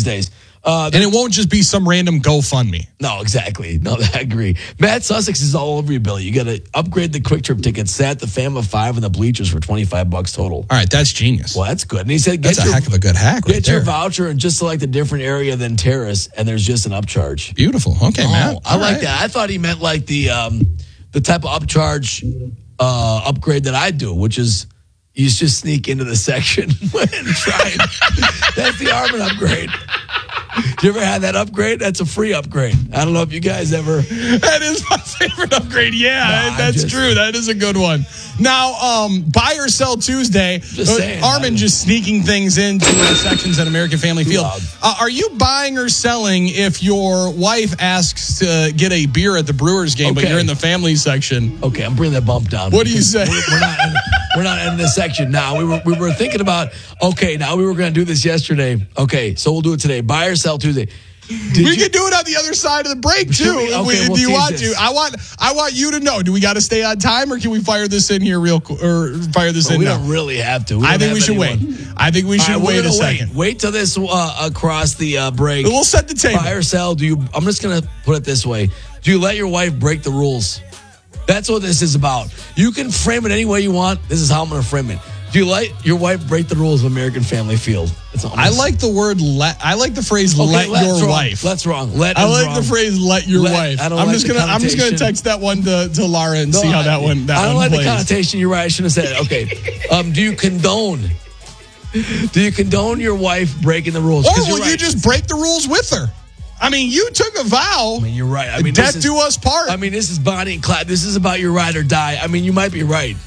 days. And it won't just be some random GoFundMe. No, exactly. No, I agree. Matt Sussex is all over you, Billy. You got to upgrade the Quick Trip tickets. Sat at the Fam of 5 in the bleachers for $25 total. All right, that's genius. Well, that's good. And he said, that's a heck of a good hack. Get your voucher and just select a different area than Terrace, and there's just an upcharge. Beautiful. Okay, Matt. I like that. I thought he meant like the type of upcharge upgrade that I do, which is you just sneak into the section and try it. That's the Armin upgrade. You ever had that upgrade? That's a free upgrade. I don't know if you guys ever. That is my favorite upgrade. Yeah, that's true. That is a good one. Now, buy or sell Tuesday. Just saying, Armin just sneaking things into sections at American Family Field. Are you buying or selling if your wife asks to get a beer at the Brewers game, but you're in the family section? Okay, I'm bringing that bump down. What do you say? We're not in this section now. We were thinking about, now we were going to do this yesterday. Okay, so we'll do it today. Buy or sell Tuesday. We can do it on the other side of the break too. Do you want to? I want you to know. Do we got to stay on time, or can we fire this in here real quick? Or fire this in? We now? don't really have to. I think we should wait. I think we should wait a second. Wait till this across the break. We'll set the table. Buy or sell? I'm just gonna put it this way. Do you let your wife break the rules? That's what this is about. You can frame it any way you want. This is how I'm gonna frame it. Do you let your wife break the rules of American Family Field? I like the word let. I like the phrase let your wife. That's wrong. I like the phrase let your wife. I'm just gonna text that one to Lara and see how that one plays. I don't like the connotation. You're right. I shouldn't have said it. Okay. Do you condone? Do you condone your wife breaking the rules? Or will you just break the rules with her? I mean, you took a vow. I mean, you're right. I mean, death do us part. I mean, this is Bonnie and Clyde. This is about your ride or die. I mean, you might be right.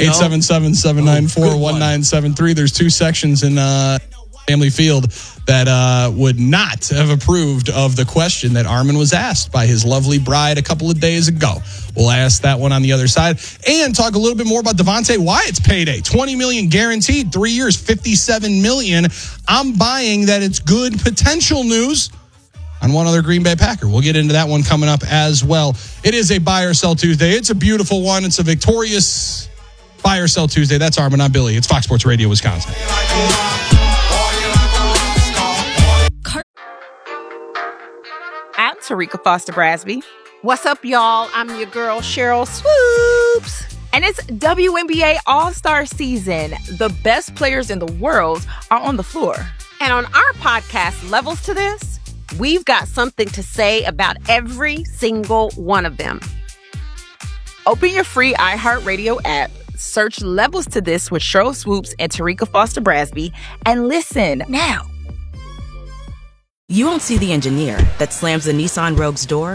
877-794-1973. There's two sections in Family Field that would not have approved of the question that Armin was asked by his lovely bride a couple of days ago. We'll ask that one on the other side and talk a little bit more about Devontae Wyatt's payday. $20 million guaranteed, 3 years, $57 million. I'm buying that it's good potential news on one other Green Bay Packer. We'll get into that one coming up as well. It is a buy or sell Tuesday. It's a beautiful one. It's a victorious Buy or Sell Tuesday. That's Armin. I'm Billy. It's Fox Sports Radio, Wisconsin. I'm Tarika Foster Brasby. What's up, y'all? I'm your girl, Cheryl Swoops. And it's WNBA All-Star season. The best players in the world are on the floor. And on our podcast, Levels to This, we've got something to say about every single one of them. Open your free iHeartRadio app, search Levels to This with Cheryl Swoops and Tarika Foster Brasby, and listen now. You won't see the engineer that slams the Nissan Rogue's door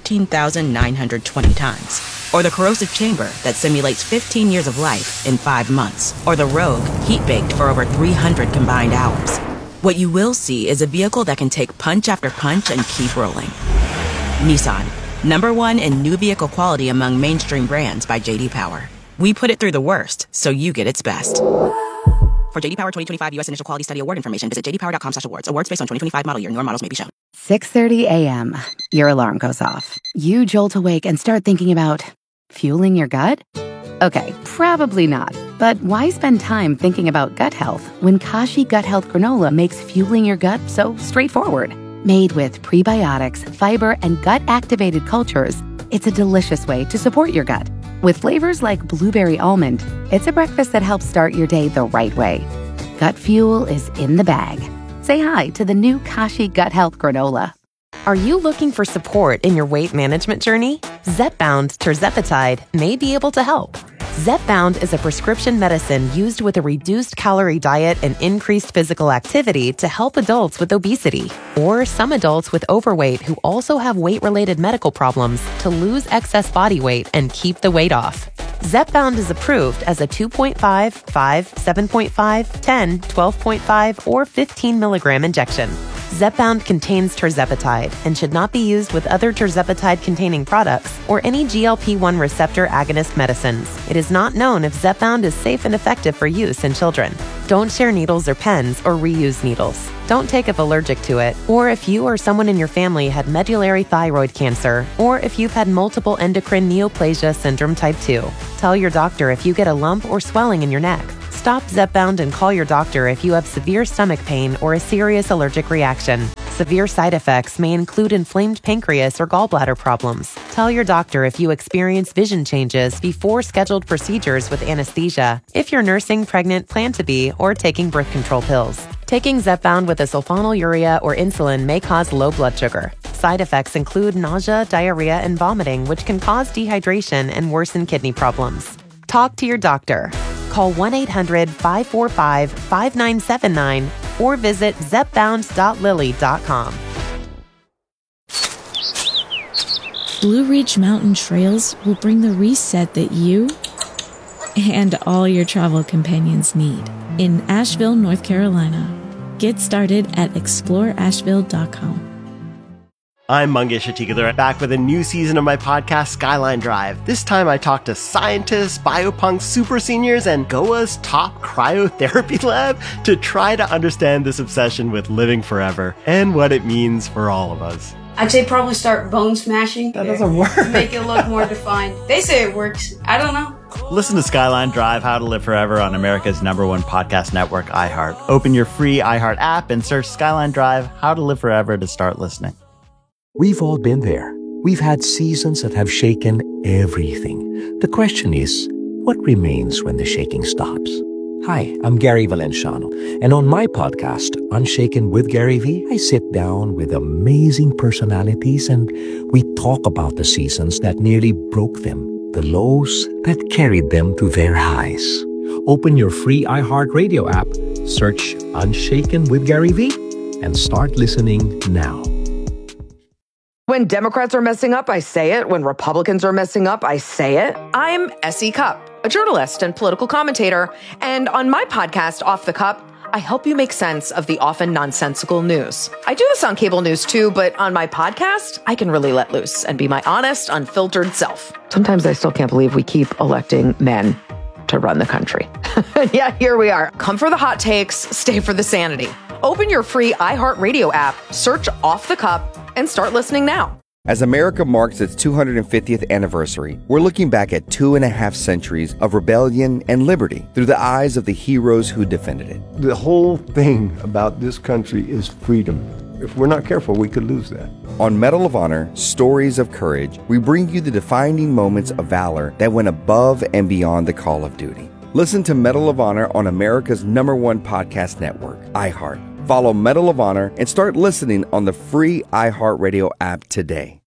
13,920 times. Or the corrosive chamber that simulates 15 years of life in 5 months. Or the Rogue heat-baked for over 300 combined hours. What you will see is a vehicle that can take punch after punch and keep rolling. Nissan, #1 in new vehicle quality among mainstream brands by J.D. Power. We put it through the worst, so you get its best. For J.D. Power 2025 U.S. Initial Quality Study Award information, visit jdpower.com/awards. Awards based on 2025 model year. Newer models may be shown. 6:30 a.m. Your alarm goes off. You jolt awake and start thinking about fueling your gut? Okay, probably not. But why spend time thinking about gut health when Kashi Gut Health Granola makes fueling your gut so straightforward? Made with prebiotics, fiber, and gut-activated cultures, it's a delicious way to support your gut. With flavors like blueberry almond, it's a breakfast that helps start your day the right way. Gut fuel is in the bag. Say hi to the new Kashi Gut Health Granola. Are you looking for support in your weight management journey? Zepbound tirzepatide may be able to help. Zepbound is a prescription medicine used with a reduced calorie diet and increased physical activity to help adults with obesity or some adults with overweight who also have weight-related medical problems to lose excess body weight and keep the weight off. Zepbound is approved as a 2.5, 5, 7.5, 10, 12.5, or 15 milligram injection. Zepbound contains tirzepatide and should not be used with other tirzepatide-containing products or any GLP-1 receptor agonist medicines. It is not known if Zepbound is safe and effective for use in children. Don't share needles or pens or reuse needles. Don't take if allergic to it, or if you or someone in your family had medullary thyroid cancer, or if you've had multiple endocrine neoplasia syndrome type 2. Tell your doctor if you get a lump or swelling in your neck. Stop Zepbound and call your doctor if you have severe stomach pain or a serious allergic reaction. Severe side effects may include inflamed pancreas or gallbladder problems. Tell your doctor if you experience vision changes before scheduled procedures with anesthesia, if you're nursing, pregnant, plan to be, or taking birth control pills. Taking Zepbound with a sulfonylurea or insulin may cause low blood sugar. Side effects include nausea, diarrhea, and vomiting, which can cause dehydration and worsen kidney problems. Talk to your doctor. Call 1-800-545-5979 or visit zepbound.lilly.com. Blue Ridge Mountain Trails will bring the reset that you and all your travel companions need in Asheville, North Carolina. Get started at exploreasheville.com. I'm Mangesh Atikadar, back with a new season of my podcast, Skyline Drive. This time I talk to scientists, biopunks, super seniors, and Goa's top cryotherapy lab to try to understand this obsession with living forever and what it means for all of us. I'd say probably start bone smashing. That doesn't work. Make it look more defined. They say it works. I don't know. Listen to Skyline Drive, How to Live Forever on America's #1 podcast network, iHeart. Open your free iHeart app and search Skyline Drive, How to Live Forever to start listening. We've all been there. We've had seasons that have shaken everything. The question is, what remains when the shaking stops? Hi, I'm Gary Valenciano, and on my podcast, Unshaken with Gary V, I sit down with amazing personalities and we talk about the seasons that nearly broke them, the lows that carried them to their highs. Open your free iHeartRadio app, search Unshaken with Gary V, and start listening now. When Democrats are messing up, I say it. When Republicans are messing up, I say it. I'm S.E. Cupp, a journalist and political commentator. And on my podcast, Off the Cup, I help you make sense of the often nonsensical news. I do this on cable news too, but on my podcast, I can really let loose and be my honest, unfiltered self. Sometimes I still can't believe we keep electing men to run the country. Yeah, here we are. Come for the hot takes, stay for the sanity. Open your free iHeartRadio app, search Off the Cup, and start listening now. As America marks its 250th anniversary, we're looking back at 2.5 centuries of rebellion and liberty through the eyes of the heroes who defended it. The whole thing about this country is freedom. If we're not careful, we could lose that. On Medal of Honor, Stories of Courage, we bring you the defining moments of valor that went above and beyond the call of duty. Listen to Medal of Honor on America's #1 podcast network, iHeart. Follow Medal of Honor and start listening on the free iHeartRadio app today.